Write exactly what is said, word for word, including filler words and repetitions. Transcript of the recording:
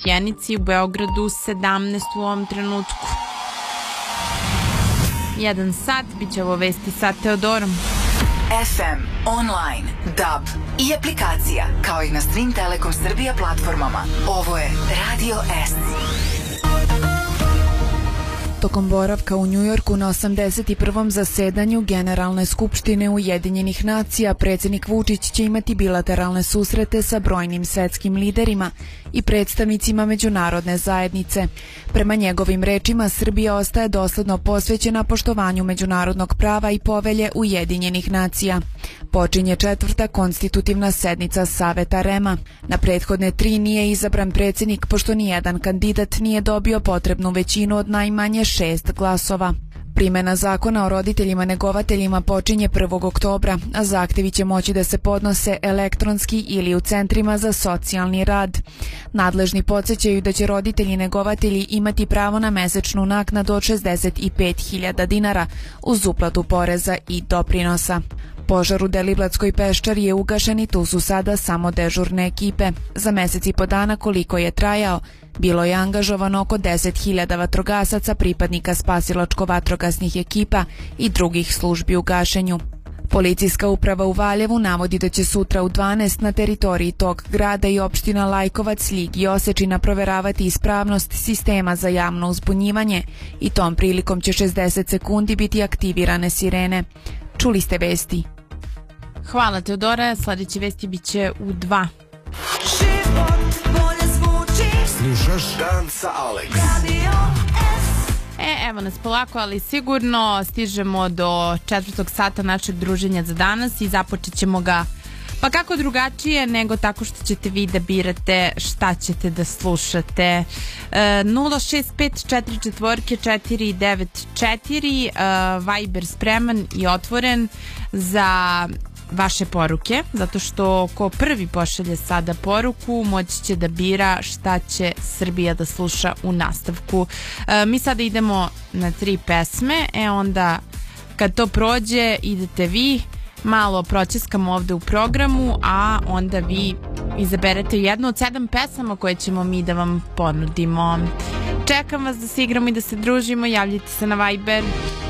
Sjenici, u Beogradu sedamnaest u ovom trenutku. Jedan sat, bit će ovo vesti sa Teodorom. F M, online, D A B i aplikacija, kao i na Stream Telekom Srbija platformama. Ovo je Radio S. Tokom boravka u Njujorku na osamdeset prvom zasedanju Generalne skupštine Ujedinjenih nacija, predsjednik Vučić će imati bilateralne susrete sa brojnim svetskim liderima i predstavnicima međunarodne zajednice. Prema njegovim rečima, Srbija ostaje dosledno posvećena poštovanju međunarodnog prava i povelje Ujedinjenih nacija. Počinje četvrta konstitutivna sednica Saveta R E M-a. Na prethodne tri nije izabran predsjednik, pošto nijedan kandidat nije dobio potrebnu većinu od najmanje šest glasova. Primjena zakona o roditeljima negovateljima počinje prvog oktobra, a zahtjevi će moći da se podnose elektronski ili u centrima za socijalni rad. Nadležni podsjećaju da će roditelji negovatelji imati pravo na mesečnu naknadu od šezdeset pet hiljada dinara uz uplatu poreza i doprinosa. Požar u Deliblatskoj peščari je ugašen i tu su sada samo dežurne ekipe. Za mesec i po dana koliko je trajao, bilo je angažovano oko deset hiljada vatrogasaca, pripadnika spasilačko-vatrogasnih ekipa i drugih službi u gašenju. Policijska uprava u Valjevu navodi da će sutra u dvanaest na teritoriji tog grada i opština Lajkovac, Ljig i Osečina proveravati ispravnost sistema za javno uzbunjivanje i tom prilikom će šezdeset sekundi biti aktivirane sirene. Čuli ste vesti. Hvala Teodora, sljedeće vesti bit će u dva. Slušaš Dan sa Alex. E, evo nas polako, ali sigurno stižemo do četvrtog sata našeg druženja za danas i započet ćemo ga pa kako drugačije nego tako što ćete vi da birate šta ćete da slušate. E, nula šest pet četiri četiri četiri devet četiri, e, Viber spreman i otvoren za vaše poruke, zato što ko prvi pošalje sada poruku moći će da bira šta će Srbija da sluša u nastavku. E, mi sada idemo na tri pesme, e onda kad to prođe idete vi, malo pročeskamo ovde u programu, a onda vi izaberete jednu od sedam pesama koje ćemo mi da vam ponudimo. Čekam vas da se igramo i da se družimo, javljajte se na Viber